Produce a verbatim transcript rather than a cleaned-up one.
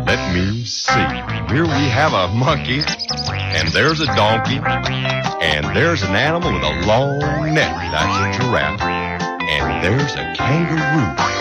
Let me see. Here we have a monkey, and there's a donkey, and there's an animal with a long neck. That's a giraffe. And there's a kangaroo.